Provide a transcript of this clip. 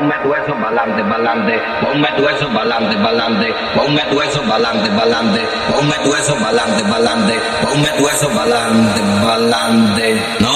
ponme tu eso pa'lante, pa'lante, ponme tu eso pa'lante, pa'lante, ponme tu eso pa'lante, pa'lante, ponme tu eso pa'lante, pa'lante, ponme tu eso pa'lante, pa'lante. No